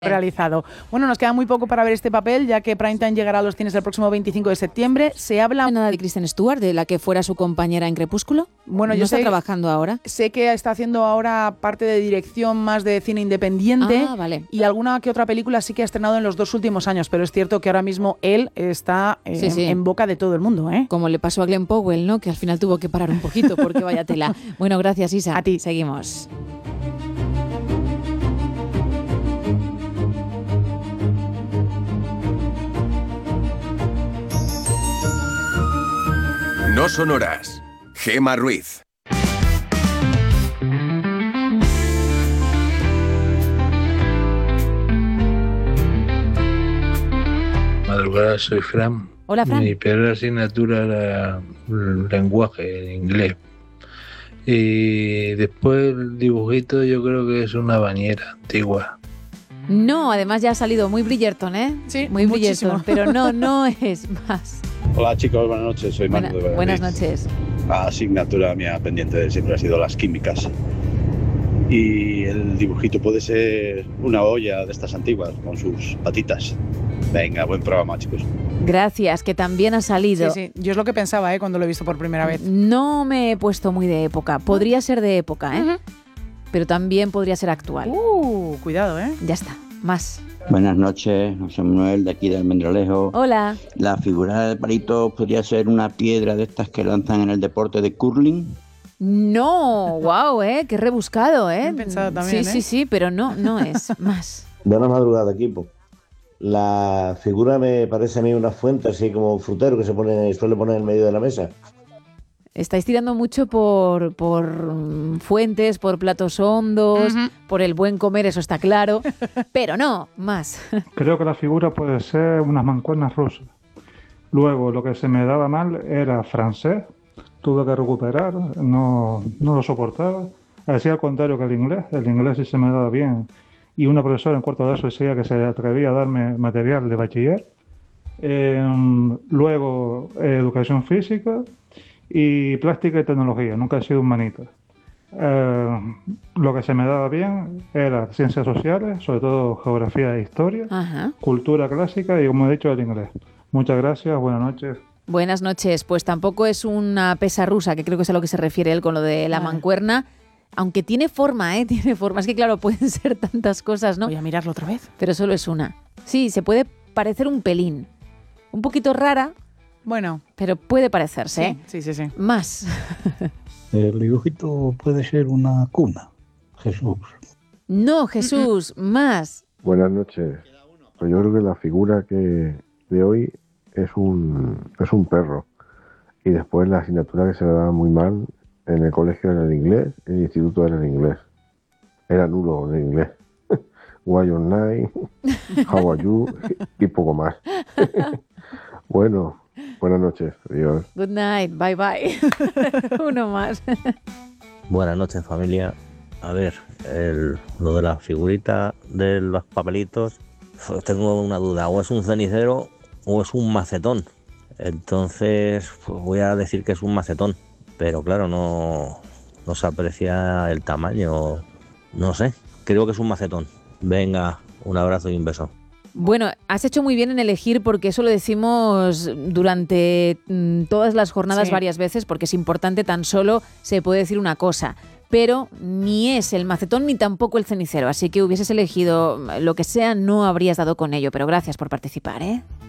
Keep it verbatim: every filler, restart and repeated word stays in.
realizado. Bueno, nos queda muy poco para ver este papel, ya que Primetime llegará a los cines el próximo veinticinco de septiembre. Se habla... ¿Nada de Kristen Stewart, de la que fuera su compañera en Crepúsculo? Bueno, ¿No yo está sé, trabajando ahora? Sé que está haciendo ahora parte de dirección más de cine independiente. Ah, vale. Y alguna que otra película sí que ha estrenado en los dos últimos años, pero es cierto que ahora mismo él está eh, Sí, sí. En, en boca de todo el mundo, ¿eh? Como le pasó a Glenn Powell, ¿no? Que al final tuvo que parar un poquito porque vaya tela. Bueno, gracias, Isa. A ti. Seguimos. No son horas. Gema Ruiz. Madrugada, soy Fran. Hola, Fran. Mi peor asignatura era el lenguaje en inglés. Y después el dibujito yo creo que es una bañera antigua. No, además ya ha salido muy Bridgerton, ¿eh? Sí, muy muchísimo. Bridgerton, pero no, no es más. Hola chicos, buenas noches, soy Manu Buena- de Valladolid. buenas noches. La asignatura mía pendiente de siempre ha sido las químicas. Y el dibujito puede ser una olla de estas antiguas con sus patitas. Venga, buen programa chicos. Gracias, que también ha salido. Sí, sí. Yo es lo que pensaba, ¿eh? Cuando lo he visto por primera vez. No me he puesto muy de época. Podría ser de época, ¿eh? Ujú. Pero también podría ser actual. Uh, cuidado, ¿eh? Ya está, más. Buenas noches, José Manuel de aquí de Almendralejo. Hola. La figura del palito podría ser una piedra de estas que lanzan en el deporte de curling. No, wow, ¿eh? Qué rebuscado, ¿eh? Bien pensado también, Sí, ¿eh? sí, sí, pero no, no es más. Buenas madrugadas, equipo. La figura me parece a mí una fuente, así como frutero que se pone, suele poner en medio de la mesa. Estáis tirando mucho por, por mm, fuentes, por platos hondos, Ujú. por el buen comer, eso está claro. Pero no, más. Creo que la figura puede ser unas mancuernas rusas. Luego, lo que se me daba mal era francés. Tuve que recuperar, no, no lo soportaba. Hacía al contrario que el inglés. El inglés sí se me daba bien. Y una profesora en cuarto de eso decía que se atrevía a darme material de bachiller. Eh, luego, eh, educación física y plástica y tecnología. Nunca he sido humanista. Eh, lo que se me daba bien era ciencias sociales, sobre todo geografía e historia, Ajá. cultura clásica y, como he dicho, el inglés. Muchas gracias, buenas noches. Buenas noches. Pues tampoco es una pesa rusa, que creo que es a lo que se refiere él con lo de la Vale. mancuerna. Aunque tiene forma, ¿eh? Tiene forma. Es que, claro, pueden ser tantas cosas, ¿no? Voy a mirarlo otra vez. Pero solo es una. Sí, se puede parecer un pelín. Un poquito rara, Bueno, pero puede parecerse, ¿eh? sí, sí, sí. sí. Más. El dibujito puede ser una cuna, Jesús. No, Jesús, más. Buenas noches. Pues yo creo que la figura que de hoy es un es un perro. Y después la asignatura que se me daba muy mal en el colegio era el inglés, en el instituto era el inglés. Era nulo en el inglés. Why your name, how are you y poco más. Bueno, buenas noches. Adiós. Good night, bye bye. Uno más. Buenas noches, familia. A ver, el- lo de la figurita de los papelitos, pues tengo una duda, o es un cenicero o es un macetón. Entonces, pues voy a decir que es un macetón, pero claro, no, no se aprecia el tamaño, no sé, creo que es un macetón. Venga, un abrazo y un beso. Bueno, has hecho muy bien en elegir porque eso lo decimos durante mm, todas las jornadas Sí. varias veces porque es importante, tan solo se puede decir una cosa. Pero ni es el macetón ni tampoco el cenicero, así que hubieses elegido lo que sea, no habrías dado con ello. Pero gracias por participar, ¿eh?